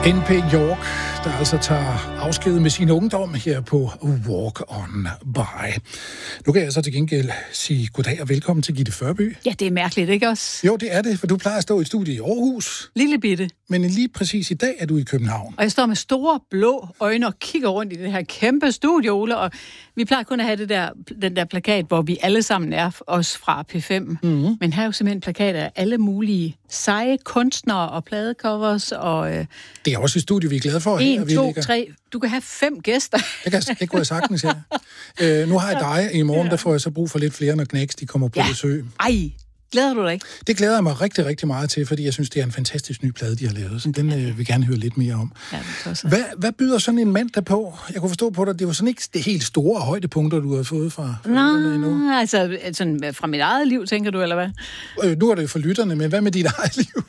N.P. York, der altså tager afsked med sin ungdom her på Walk On By. Nu kan jeg så til gengæld sige goddag og velkommen til Gitte Førby. Ja, det er mærkeligt, ikke også? Jo, det er det, for du plejer at stå i et studie i Aarhus. Lille bitte. Men lige præcis i dag er du i København. Og jeg står med store blå øjne og kigger rundt i det her kæmpe studie, Ole, og vi plejer kun at have den der plakat, hvor vi alle sammen er, os fra P5. Mm-hmm. Men her er jo simpelthen plakater af alle mulige seje kunstnere og pladecovers. Og, det er også et studie, vi er glade for. 1, 2, 3. Du kan have 5 gæster. Det kunne jeg sagtens, ja. Nu har jeg dig. I morgen der får jeg så brug for lidt flere, når Knæks de kommer på besøg. Ej, glæder du dig ikke? Det glæder jeg mig rigtig, rigtig meget til, fordi jeg synes, det er en fantastisk ny plade, de har lavet. Så den vil vi gerne høre lidt mere om. Ja, hvad byder sådan en mand der på? Jeg kunne forstå på dig, det var sådan ikke det helt store højdepunkter, du har fået fra endnu. Altså sådan, fra mit eget liv, tænker du, eller hvad? Nu er det jo for lytterne, men hvad med dit eget liv?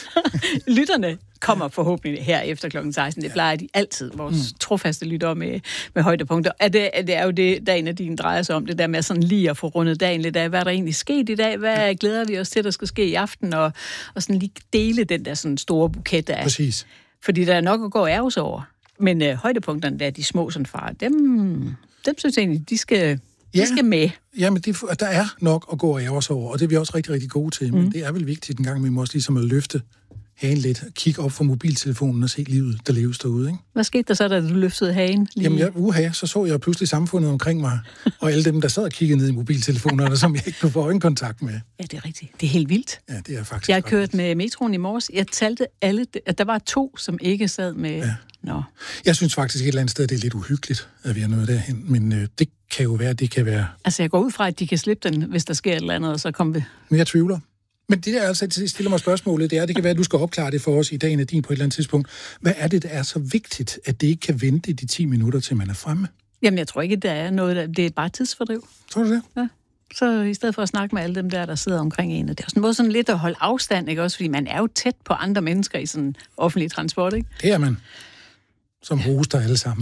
Lytterne kommer forhåbentlig her efter kl. 16. Det plejer de altid, vores trofaste lyttere med højdepunkter. Det er jo det, dagen af din drejer sig om, det der med sådan lige at få rundet dagen lidt af. Hvad er der egentlig sket i dag? Hvad glæder vi os til, der skal ske i aften? Og sådan lige dele den der sådan store buket af. Præcis. Fordi der er nok at gå og ærges over. Men højdepunkterne, der er de små sådan far, dem synes jeg egentlig, de skal med. Jamen, der er nok at gå og ærge over, og det er vi også rigtig, rigtig gode til. Men det er vel vigtigt en gang, vi må også ligesom at løfte hagen lidt, kigge op fra mobiltelefonen og se livet, der leves derude, ikke? Hvad skete der så, da du løftede hagen? Jamen, så jeg pludselig samfundet omkring mig, og alle dem, der sad og kiggede ned i mobiltelefonerne, som jeg ikke kunne få øjenkontakt med. Ja, det er rigtigt. Det er helt vildt. Ja, det er faktisk. Jeg har kørt med metroen i morges. Jeg talte alle, at der var 2, som ikke sad med. Ja. Nå. Jeg synes faktisk et eller andet sted, det er lidt uhyggeligt, at vi er nået derhen, men det kan jo være, det kan være. Altså, jeg går ud fra, at de kan slippe den, hvis der sker et eller andet, og så kommer vi. Men jeg tvivler. Men det der altså stiller mig spørgsmålet, det kan være, at du skal opklare det for os i dagen af din på et eller andet tidspunkt. Hvad er det, der er så vigtigt, at det ikke kan vente de 10 minutter, til man er fremme? Jamen, jeg tror ikke, der er noget, det er bare tidsfordriv. Tror du det? Ja. Så i stedet for at snakke med alle dem der sidder omkring en, det er sådan måde sådan lidt at holde afstand, ikke også? Fordi man er jo tæt på andre mennesker i sådan offentlig transport, ikke? Det er man. Som hoster alle sammen.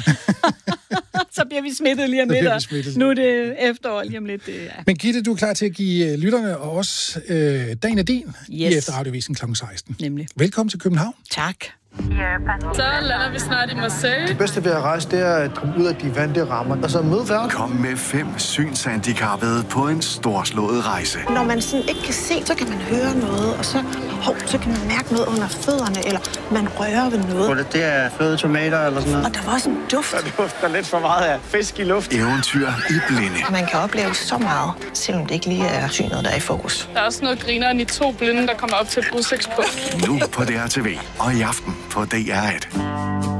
Så bliver vi smittet lige om lidt. Nu er det efterår lige om lidt. Ja. Men Gitte, du er klar til at give lytterne og os dagen af din i Efterradiovisen kl. 16. Nemlig. Velkommen til København. Tak. Så lander vi snart i Marseille. Det bedste ved at rejse, det er at komme ud af de vante rammer, og så møde verden. Kom med 5 synshandicappede på en storslået rejse. Når man sådan ikke kan se, så kan man høre noget, og så kan man mærke noget under fødderne, eller man rører ved noget. Det er fløde tomater eller sådan noget. Og der var også en duft. Der dufter lidt for meget af fisk i luft. Eventyr i blinde. Man kan opleve så meget, selvom det ikke lige er synet, der er i fokus. Der er også noget grineren i 2 blinde, der kommer op til et udsigtspunkt. Nu på DRTV og i aften på DR1.